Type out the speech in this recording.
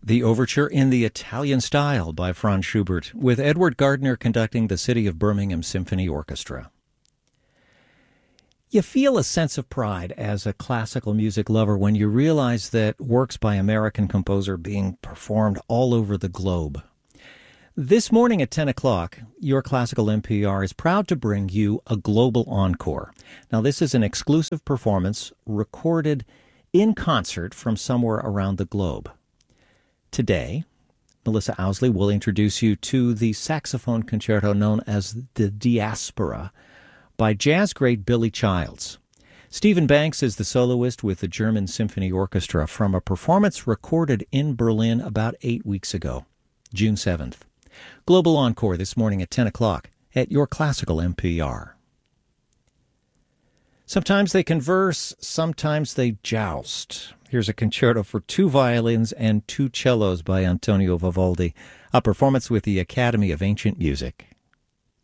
The overture in the Italian style by Franz Schubert, with Edward Gardner conducting the City of Birmingham Symphony Orchestra. You feel a sense of pride as a classical music lover when you realize that works by American composer are being performed all over the globe. This morning at 10 o'clock, Your Classical NPR is proud to bring you a global encore. Now, this is an exclusive performance recorded in concert from somewhere around the globe. Today, Melissa Owsley will introduce you to the saxophone concerto known as the Diaspora by jazz great Billy Childs. Stephen Banks is the soloist with the German Symphony Orchestra from a performance recorded in Berlin about 8 weeks ago, June 7th. Global Encore this morning at 10 o'clock at Your Classical NPR. Sometimes they converse, sometimes they joust. Here's a concerto for 2 violins and 2 cellos by Antonio Vivaldi, a performance with the Academy of Ancient Music.